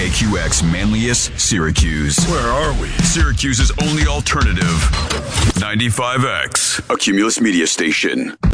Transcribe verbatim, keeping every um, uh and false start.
K Q X Manlius, Syracuse. Where are we? Syracuse's only alternative. ninety-five X, a Cumulus media station.